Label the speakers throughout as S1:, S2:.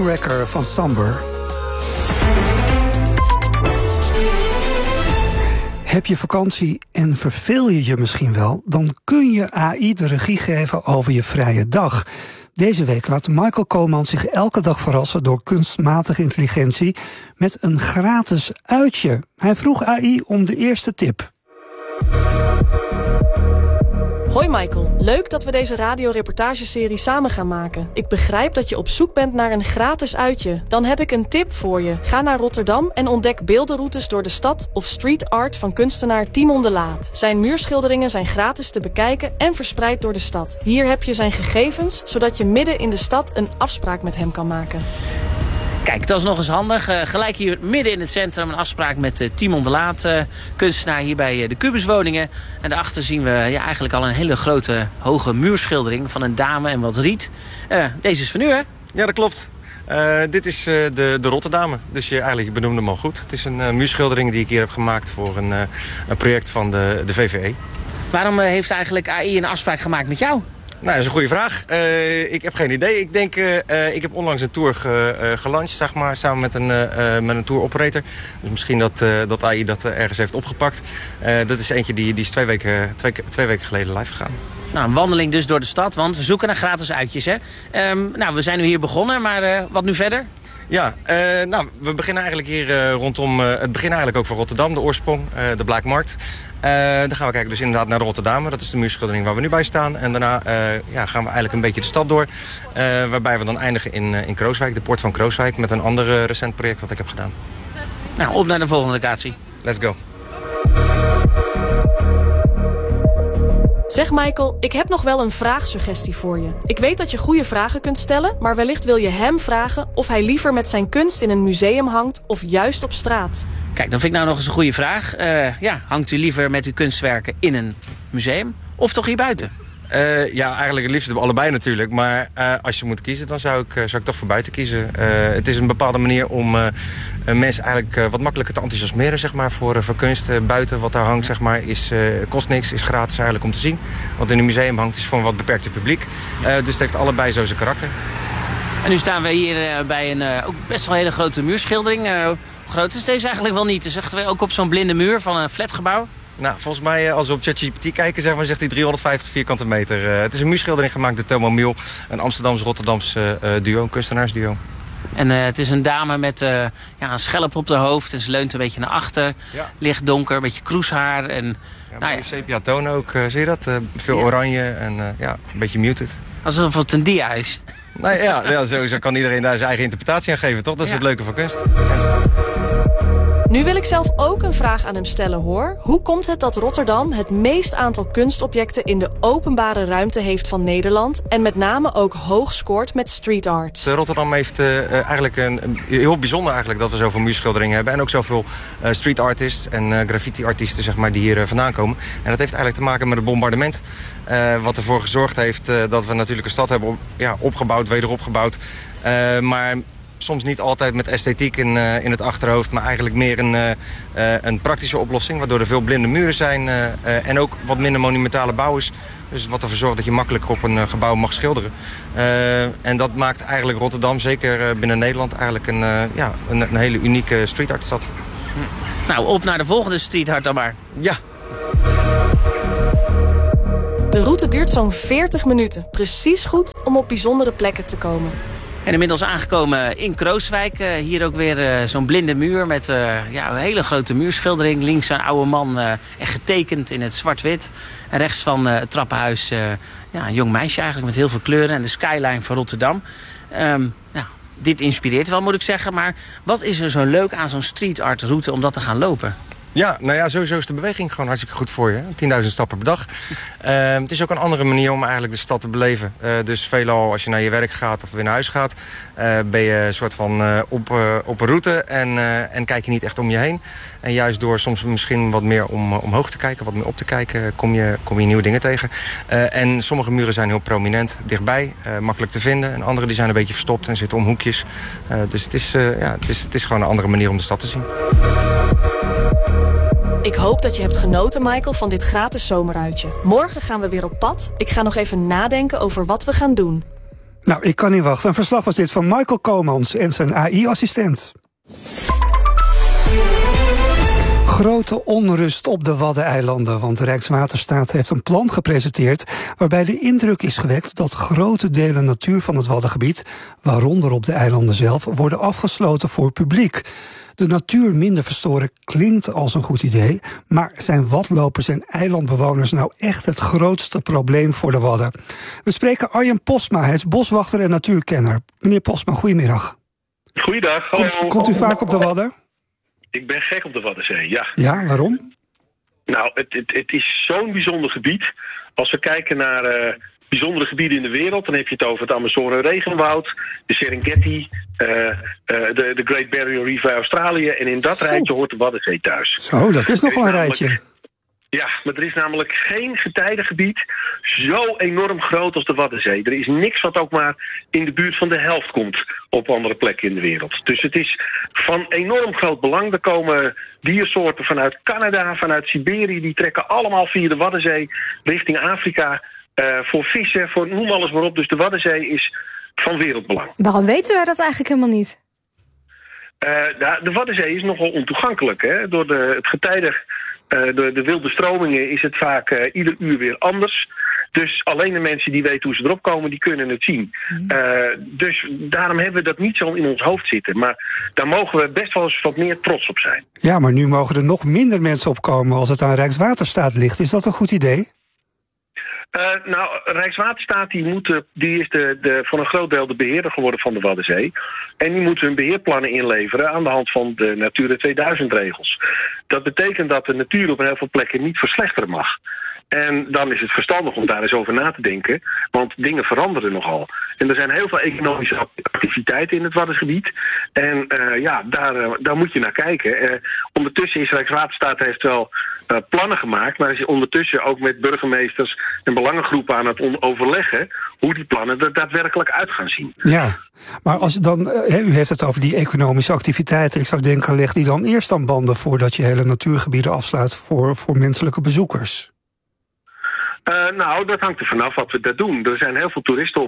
S1: Moonraker van Samber. Heb je vakantie en verveel je je misschien wel, dan kun je AI de regie geven over je vrije dag. Deze week laat Michael Koman zich elke dag verrassen door kunstmatige intelligentie met een gratis uitje. Hij vroeg AI om de eerste tip.
S2: Hoi Michael, leuk dat we deze radioreportageserie samen gaan maken. Ik begrijp dat je op zoek bent naar een gratis uitje. Dan heb ik een tip voor je. Ga naar Rotterdam en ontdek beeldenroutes door de stad of street art van kunstenaar Timon de Laat. Zijn muurschilderingen zijn gratis te bekijken en verspreid door de stad. Hier heb je zijn gegevens, zodat je midden in de stad een afspraak met hem kan maken.
S3: Kijk, dat is nog eens handig. Gelijk hier midden in het centrum een afspraak met Timon de Laat, kunstenaar hier bij de Kubuswoningen. En daarachter zien we eigenlijk al een hele grote hoge muurschildering van een dame en wat riet. Deze is van u, hè?
S4: Ja, dat klopt. Dit is de Rotterdame, dus je benoemde hem al goed. Het is een muurschildering die ik hier heb gemaakt voor een project van de VVE.
S3: Waarom heeft eigenlijk AI een afspraak gemaakt met jou?
S4: Nou, dat is een goede vraag. Ik heb geen idee. Ik denk, ik heb onlangs een tour gelanceerd, zeg maar, samen met een tour operator. Dus misschien dat AI dat ergens heeft opgepakt. Dat is eentje die is twee weken geleden live gegaan.
S3: Nou, een wandeling dus door de stad, want we zoeken naar gratis uitjes, hè? Nou, we zijn nu hier begonnen, maar wat nu verder?
S4: Ja, we beginnen eigenlijk hier rondom het begin eigenlijk ook van Rotterdam, de oorsprong, de Blaakmarkt. Dan gaan we kijken dus inderdaad naar de Rotterdame. Dat is de muurschildering waar we nu bij staan. En daarna gaan we eigenlijk een beetje de stad door. Waarbij we dan eindigen in Krooswijk, de poort van Krooswijk, met een ander recent project wat ik heb gedaan.
S3: Nou, op naar de volgende locatie.
S4: Let's go.
S2: Zeg Michael, ik heb nog wel een vraagsuggestie voor je. Ik weet dat je goede vragen kunt stellen, maar wellicht wil je hem vragen of hij liever met zijn kunst in een museum hangt of juist op straat.
S3: Kijk, dan vind ik nou nog eens een goede vraag. Hangt u liever met uw kunstwerken in een museum of toch hier buiten?
S4: Eigenlijk het liefst allebei natuurlijk. Maar als je moet kiezen, dan zou ik toch voor buiten kiezen. Het is een bepaalde manier om mensen eigenlijk wat makkelijker te enthousiasmeren, zeg maar, voor kunst. Buiten wat daar hangt, zeg maar, kost niks, is gratis eigenlijk om te zien. Wat in een museum hangt, is voor een wat beperkte publiek. Dus het heeft allebei zo zijn karakter.
S3: En nu staan we hier bij een ook best wel hele grote muurschildering. Hoe groot is deze eigenlijk wel niet? Dus echt ook op zo'n blinde muur van een flatgebouw.
S4: Nou, volgens mij, als we op ChatGPT kijken, zeg maar, zegt hij 350 vierkante meter. Het is een muurschildering gemaakt door Thomas Miel, een Amsterdams-Rotterdams duo, een kunstenaarsduo.
S3: En het is een dame met een schelp op haar hoofd en ze leunt een beetje naar achter. Ja. Licht donker, een beetje kroeshaar. En,
S4: sepia toon ook, zie je dat? Veel oranje en een beetje muted.
S3: Alsof het een dia is.
S4: Nou zo kan iedereen daar zijn eigen interpretatie aan geven, toch? Dat is het leuke van kunst.
S2: Nu wil ik zelf ook een vraag aan hem stellen, hoor. Hoe komt het dat Rotterdam het meest aantal kunstobjecten in de openbare ruimte heeft van Nederland en met name ook hoog scoort met street art?
S4: Rotterdam heeft eigenlijk een heel bijzonder eigenlijk dat we zoveel muurschilderingen hebben en ook zoveel street artists en graffiti artiesten, zeg maar, die hier vandaan komen. En dat heeft eigenlijk te maken met het bombardement. Wat ervoor gezorgd heeft dat we natuurlijk een stad hebben opgebouwd, wederopgebouwd. Maar soms niet altijd met esthetiek in het achterhoofd, maar eigenlijk meer een praktische oplossing, waardoor er veel blinde muren zijn en ook wat minder monumentale bouw is. Dus wat ervoor zorgt dat je makkelijker op een gebouw mag schilderen. En dat maakt eigenlijk Rotterdam, zeker binnen Nederland, eigenlijk een hele unieke street art stad.
S3: Nou, op naar de volgende street art dan maar.
S4: Ja.
S2: De route duurt zo'n 40 minuten. Precies goed om op bijzondere plekken te komen.
S3: En inmiddels aangekomen in Krooswijk. Hier ook weer zo'n blinde muur met een hele grote muurschildering. Links een oude man, echt getekend in het zwart-wit. En rechts van het trappenhuis een jong meisje eigenlijk met heel veel kleuren. En de skyline van Rotterdam. Dit inspireert wel, moet ik zeggen. Maar wat is er zo leuk aan zo'n street art route om dat te gaan lopen?
S4: Ja, sowieso is de beweging gewoon hartstikke goed voor je. 10.000 stappen per dag. Het is ook een andere manier om eigenlijk de stad te beleven. Dus veelal als je naar je werk gaat of weer naar huis gaat, ben je een soort van op een route en kijk je niet echt om je heen. En juist door soms misschien wat meer omhoog te kijken, wat meer op te kijken, kom je nieuwe dingen tegen. En sommige muren zijn heel prominent, dichtbij, makkelijk te vinden. En andere die zijn een beetje verstopt en zitten om hoekjes. Dus het is gewoon een andere manier om de stad te zien.
S2: Ik hoop dat je hebt genoten, Michael, van dit gratis zomeruitje. Morgen gaan we weer op pad. Ik ga nog even nadenken over wat we gaan doen.
S1: Nou, ik kan niet wachten. Een verslag was dit van Michael Komans en zijn AI-assistent. Grote onrust op de Waddeneilanden, want Rijkswaterstaat heeft een plan gepresenteerd waarbij de indruk is gewekt dat grote delen natuur van het Waddengebied, waaronder op de eilanden zelf, worden afgesloten voor publiek. De natuur minder verstoren klinkt als een goed idee, maar zijn wadlopers en eilandbewoners nou echt het grootste probleem voor de Wadden? We spreken Arjen Postma, hij is boswachter en natuurkenner. Meneer Postma, goedemiddag.
S5: Goeiedag.
S1: Komt u vaak op de Wadden?
S5: Ik ben gek op de Waddenzee, ja.
S1: Ja, waarom?
S5: Nou, het is zo'n bijzonder gebied. Als we kijken naar bijzondere gebieden in de wereld, dan heb je het over het Amazone-regenwoud, de Serengeti, de Great Barrier Reef bij Australië. En in dat rijtje hoort de Waddenzee thuis.
S1: Zo, dat is nog wel een rijtje.
S5: Ja, maar er is namelijk geen getijdengebied zo enorm groot als de Waddenzee. Er is niks wat ook maar in de buurt van de helft komt op andere plekken in de wereld. Dus het is van enorm groot belang. Er komen diersoorten vanuit Canada, vanuit Siberië. Die trekken allemaal via de Waddenzee richting Afrika. Voor vissen, voor noem alles maar op. Dus de Waddenzee is van wereldbelang.
S6: Waarom weten wij dat eigenlijk helemaal niet?
S5: De Waddenzee is nogal ontoegankelijk. Hè? Door het getijdig... De wilde stromingen is het vaak ieder uur weer anders. Dus alleen de mensen die weten hoe ze erop komen, die kunnen het zien. Dus daarom hebben we dat niet zo in ons hoofd zitten. Maar daar mogen we best wel eens wat meer trots op zijn.
S1: Ja, maar nu mogen er nog minder mensen opkomen als het aan Rijkswaterstaat ligt. Is dat een goed idee?
S5: Rijkswaterstaat die is voor een groot deel de beheerder geworden van de Waddenzee. En die moeten hun beheerplannen inleveren aan de hand van de Natura 2000-regels. Dat betekent dat de natuur op heel veel plekken niet verslechteren mag. En dan is het verstandig om daar eens over na te denken, want dingen veranderen nogal. En er zijn heel veel economische activiteiten in het Waddengebied. En daar moet je naar kijken. Ondertussen is Rijkswaterstaat heeft wel plannen gemaakt, maar is ondertussen ook met burgemeesters en belangengroepen aan het overleggen hoe die plannen er daadwerkelijk uit gaan zien.
S1: Ja, maar als dan, u heeft het over die economische activiteiten. Ik zou denken, leg die dan eerst aan banden voordat je hele natuurgebieden afsluit voor menselijke bezoekers.
S5: Dat hangt er vanaf wat we daar doen. Er zijn heel veel toeristen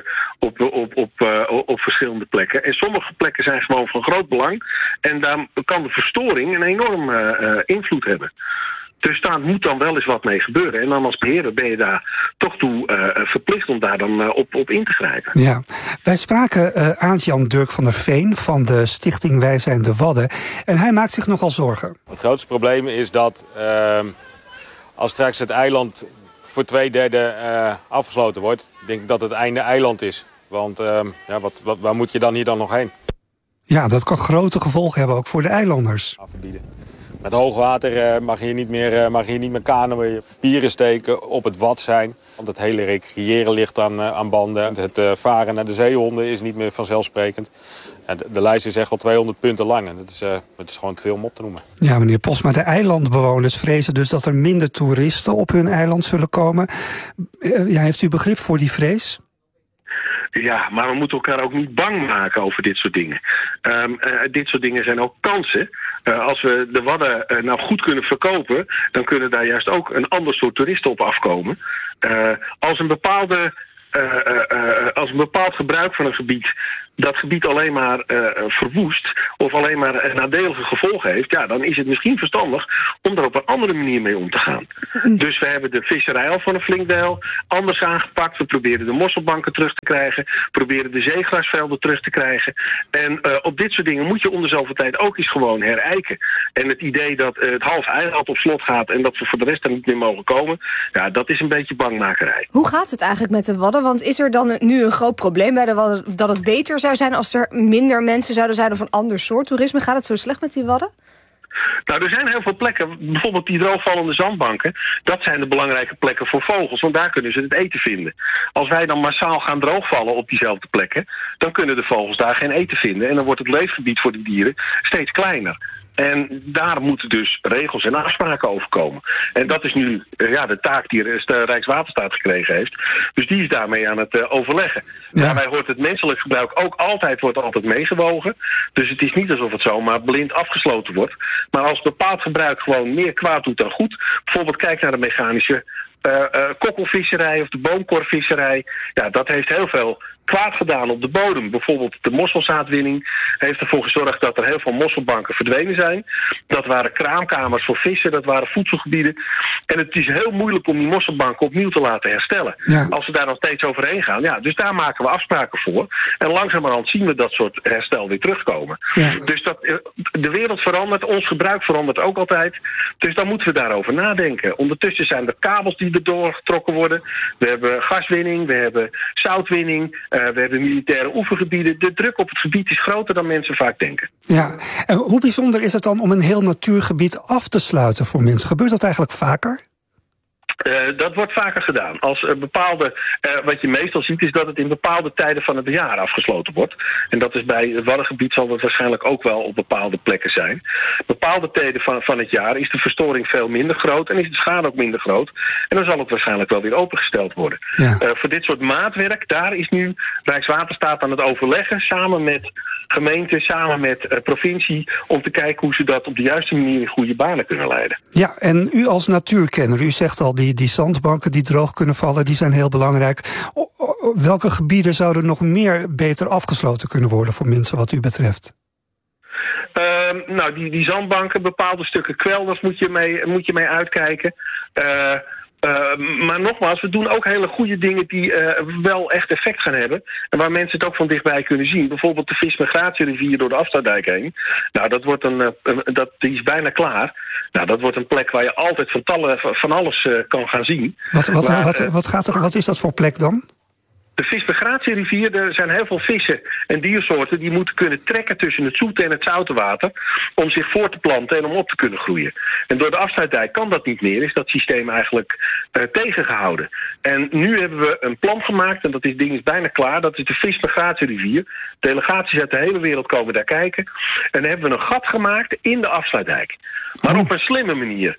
S5: op verschillende plekken. En sommige plekken zijn gewoon van groot belang. En daar kan de verstoring een enorm invloed hebben. Dus daar moet dan wel eens wat mee gebeuren. En dan als beheerder ben je daar toch toe verplicht om daar dan op in te grijpen.
S1: Ja, wij spraken Aart-Jan Dirk van der Veen van de Stichting Wij Zijn de Wadden. En hij maakt zich nogal zorgen.
S7: Het grootste probleem is dat als straks het eiland voor 2/3 afgesloten wordt, denk ik dat het einde eiland is. Want waar moet je dan hier dan nog heen?
S1: Ja, dat kan grote gevolgen hebben, ook voor de eilanders.
S7: Afverbieden. Met hoogwater mag je niet meer kanoën, pieren steken, op het wad zijn. Want het hele recreëren ligt aan banden. Het varen naar de zeehonden is niet meer vanzelfsprekend. De lijst is echt wel 200 punten lang. En het is gewoon te veel om op te noemen.
S1: Ja, meneer Postma, de eilandbewoners vrezen dus dat er minder toeristen op hun eiland zullen komen. Heeft u begrip voor die vrees?
S5: Ja, maar we moeten elkaar ook niet bang maken over dit soort dingen. Dit soort dingen zijn ook kansen. Als we de Wadden nou goed kunnen verkopen, dan kunnen daar juist ook een ander soort toeristen op afkomen. Als een bepaald gebruik van een gebied dat gebied alleen maar verwoest of alleen maar nadelige gevolgen heeft, ja, dan is het misschien verstandig om daar op een andere manier mee om te gaan. Dus we hebben de visserij al van een flink deel anders aangepakt. We proberen de mosselbanken terug te krijgen, proberen de zeegrasvelden terug te krijgen. En op dit soort dingen moet je om de zoveel tijd ook eens gewoon herijken. En het idee dat het half eiland op slot gaat en dat we voor de rest er niet meer mogen komen, ja, dat is een beetje bangmakerij.
S6: Hoe gaat het eigenlijk met de Wadden? Want is er dan nu een groot probleem bij de Wadden dat het beter zou zijn als er minder mensen zouden zijn of een ander soort toerisme? Gaat het zo slecht met die Wadden?
S5: Nou, er zijn heel veel plekken, bijvoorbeeld die droogvallende zandbanken, dat zijn de belangrijke plekken voor vogels, want daar kunnen ze het eten vinden. Als wij dan massaal gaan droogvallen op diezelfde plekken, dan kunnen de vogels daar geen eten vinden en dan wordt het leefgebied voor die dieren steeds kleiner. En daar moeten dus regels en afspraken over komen. En dat is nu de taak die de Rijkswaterstaat gekregen heeft. Dus die is daarmee aan het overleggen. Ja. Daarbij hoort het menselijk gebruik ook wordt altijd meegewogen. Dus het is niet alsof het zomaar blind afgesloten wordt. Maar als bepaald gebruik gewoon meer kwaad doet dan goed. Bijvoorbeeld kijk naar de mechanische kokkelvisserij of de boomkorvisserij, ja, dat heeft heel veel kwaad gedaan op de bodem. Bijvoorbeeld de mosselzaadwinning heeft ervoor gezorgd dat er heel veel mosselbanken verdwenen zijn. Dat waren kraamkamers voor vissen, dat waren voedselgebieden. En het is heel moeilijk om die mosselbanken opnieuw te laten herstellen. Ja. Als we daar nog steeds overheen gaan. Ja, dus daar maken we afspraken voor. En langzamerhand zien we dat soort herstel weer terugkomen. Ja. Dus de wereld verandert, ons gebruik verandert ook altijd. Dus dan moeten we daarover nadenken. Ondertussen zijn er kabels die er doorgetrokken worden. We hebben gaswinning, we hebben zoutwinning, we hebben militaire oefengebieden. De druk op het gebied is groter dan mensen vaak denken. Ja,
S1: en hoe bijzonder is het dan om een heel natuurgebied af te sluiten voor mensen? Gebeurt dat eigenlijk vaker?
S5: Dat wordt vaker gedaan. Als wat je meestal ziet is dat het in bepaalde tijden van het jaar afgesloten wordt. En dat is bij het Waddengebied zal dat waarschijnlijk ook wel op bepaalde plekken zijn. Bepaalde tijden van het jaar is de verstoring veel minder groot en is de schade ook minder groot. En dan zal het waarschijnlijk wel weer opengesteld worden. Ja. Voor dit soort maatwerk, daar is nu Rijkswaterstaat aan het overleggen samen met gemeente, samen met provincie, om te kijken hoe ze dat op de juiste manier in goede banen kunnen leiden.
S1: Ja, en u als natuurkenner, u zegt al, die zandbanken die droog kunnen vallen, die zijn heel belangrijk. Welke gebieden zouden nog meer beter afgesloten kunnen worden voor mensen wat u betreft?
S5: Die zandbanken, bepaalde stukken kwelders moet je mee uitkijken. Maar nogmaals, we doen ook hele goede dingen die wel echt effect gaan hebben. En waar mensen het ook van dichtbij kunnen zien. Bijvoorbeeld de vismigratierivier door de Afsluitdijk heen. Nou, die is bijna klaar. Nou, dat wordt een plek waar je altijd van alles kan gaan zien.
S1: Wat is dat voor plek dan?
S5: De vismigratierivier, er zijn heel veel vissen en diersoorten die moeten kunnen trekken tussen het zoete en het zoute water om zich voor te planten en om op te kunnen groeien. En door de Afsluitdijk kan dat niet meer, is dat systeem eigenlijk tegengehouden. En nu hebben we een plan gemaakt en dat ding is bijna klaar, dat is de vismigratierivier. Delegaties uit de hele wereld komen daar kijken. En dan hebben we een gat gemaakt in de Afsluitdijk. Maar op een slimme manier.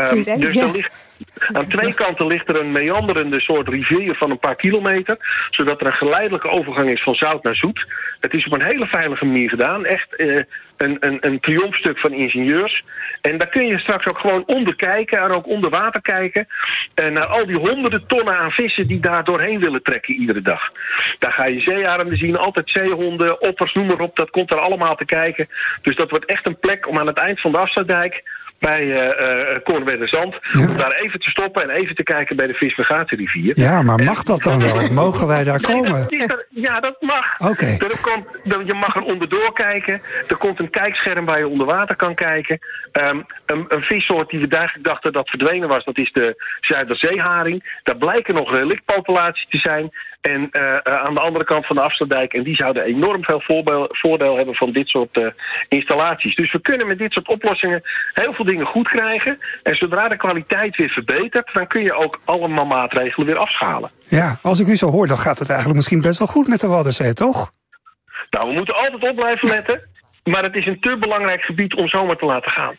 S5: Aan twee kanten ligt er een meanderende soort rivier van een paar kilometer, zodat er een geleidelijke overgang is van zout naar zoet. Het is op een hele veilige manier gedaan. Echt een triomfstuk van ingenieurs. En daar kun je straks ook gewoon onder kijken en ook onder water kijken. Naar al die honderden tonnen aan vissen die daar doorheen willen trekken iedere dag. Daar ga je zeearenden zien, altijd zeehonden, otters, noem maar op. Dat komt er allemaal te kijken. Dus dat wordt echt een plek om aan het eind van de Afsluitdijk bij Kornwerderzand, om daar even te stoppen en even te kijken bij de vismigratierivier. Ja,
S1: maar mag dat dan wel? Mogen wij daar komen?
S5: Ja, dat mag.
S1: Okay.
S5: Je mag er onderdoor kijken. Er komt een kijkscherm waar je onder water kan kijken. Een vissoort die we eigenlijk dachten dat verdwenen was, dat is de Zuiderzeeharing. Daar blijken nog relictpopulaties te zijn. En aan de andere kant van de Afsluitdijk. En die zouden enorm veel voordeel hebben van dit soort installaties. Dus we kunnen met dit soort oplossingen heel veel dingen goed krijgen. En zodra de kwaliteit weer verbetert, dan kun je ook allemaal maatregelen weer afschalen.
S1: Ja, als ik u zo hoor, dan gaat het eigenlijk misschien best wel goed met de Waddenzee, toch?
S5: Nou, we moeten altijd op blijven letten. Maar het is een te belangrijk gebied om zomaar te laten gaan.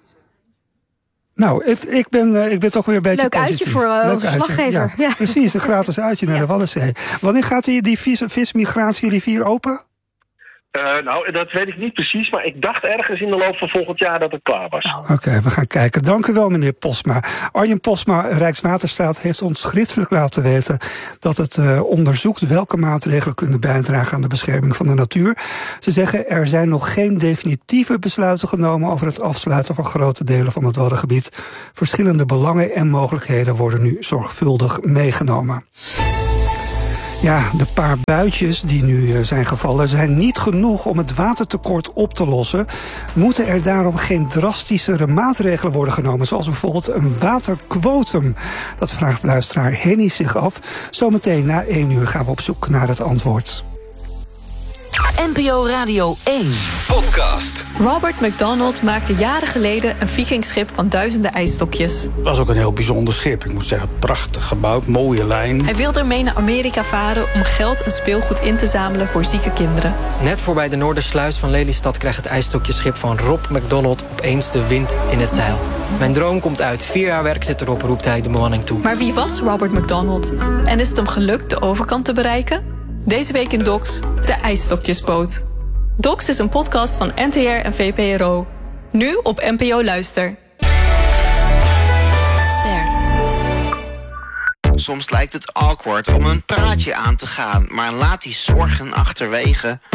S1: Nou, ik ben toch weer een beetje
S6: leuk
S1: positief.
S6: Uitje voor verslaggever.
S1: Ja, precies, een gratis uitje naar de Waddenzee. Wanneer gaat die vismigratierivier open?
S5: Dat weet ik niet precies, maar ik dacht ergens in de loop van volgend jaar dat het klaar was.
S1: Oké, we gaan kijken. Dank u wel, meneer Posma. Arjen Posma, Rijkswaterstaat, heeft ons schriftelijk laten weten dat het onderzoekt welke maatregelen kunnen bijdragen aan de bescherming van de natuur. Ze zeggen er zijn nog geen definitieve besluiten genomen over het afsluiten van grote delen van het Waddengebied. Verschillende belangen en mogelijkheden worden nu zorgvuldig meegenomen. Ja, de paar buitjes die nu zijn gevallen zijn niet genoeg om het watertekort op te lossen. Moeten er daarom geen drastischere maatregelen worden genomen, zoals bijvoorbeeld een waterquotum? Dat vraagt luisteraar Henny zich af. Zometeen na 1 uur gaan we op zoek naar het antwoord.
S8: NPO Radio 1
S9: Podcast.
S2: Robert McDonald maakte jaren geleden een vikingschip van duizenden ijsstokjes.
S10: Het was ook een heel bijzonder schip. Ik moet zeggen, prachtig gebouwd, mooie lijn.
S2: Hij wilde ermee naar Amerika varen om geld en speelgoed in te zamelen voor zieke kinderen.
S11: Net voorbij de Noordersluis van Lelystad krijgt het ijsstokjeschip van Rob McDonald opeens de wind in het zeil. Mijn droom komt uit. 4 jaar werk zit erop, roept hij de bemanning toe.
S2: Maar wie was Robert McDonald? En is het hem gelukt de overkant te bereiken? Deze week in Docs, de ijsstokjesboot. Docs is een podcast van NTR en VPRO. Nu op NPO Luister.
S8: Ster.
S9: Soms lijkt het awkward om een praatje aan te gaan, maar laat die zorgen achterwege.